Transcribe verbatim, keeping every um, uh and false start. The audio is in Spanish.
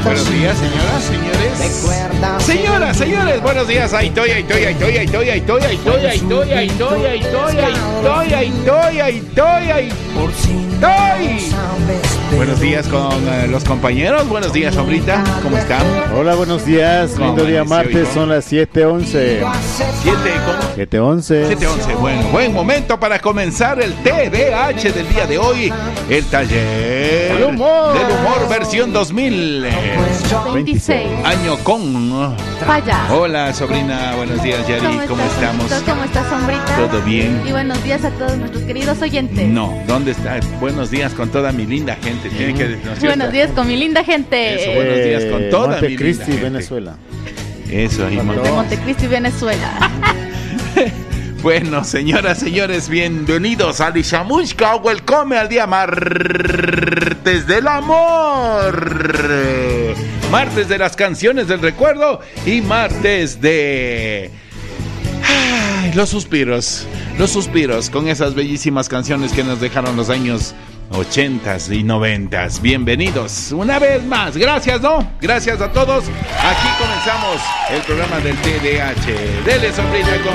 Buenos días, señoras, señores. Señoras, señores, buenos días. Ahí estoy, ahí estoy, ahí estoy, ahí estoy, ahí estoy, ahí estoy, ahí estoy, ahí estoy, ahí estoy, ahí estoy, ahí estoy, ahí estoy, ahí estoy. Buenos días con uh, los compañeros. Buenos días, Sombrita. ¿Cómo están? Hola, buenos días. Lindo día martes, son las siete once. ¿Siete cómo? siete once. siete once. Bueno, buen momento para comenzar el T D A H del día de hoy. El taller del humor, del humor versión dos mil veintiséis. Año con Falla. Hola, sobrina. Buenos días, Yari. ¿Cómo, ¿Cómo estamos? ¿Cómo estás, Sombrita? ¿Todo bien? Y buenos días a todos nuestros queridos oyentes. No, ¿dónde está? Buenos días con toda mi linda gente. Tiene que decir, ¿no? Buenos días con mi linda gente. Eso, buenos días con toda Monte mi Cristi, linda gente. Venezuela. Eso, ahí, Monte- De Montecristi, Venezuela. Bueno, señoras, señores, bienvenidos a Lishamushka. Welcome al día martes del amor. Martes de las canciones del recuerdo y martes de... Ay, los suspiros. Los suspiros con esas bellísimas canciones que nos dejaron los años ochentas y noventas. Bienvenidos una vez más. Gracias, ¿no? Gracias a todos. Aquí comenzamos el programa del T D A H. Dele, Sombrita, con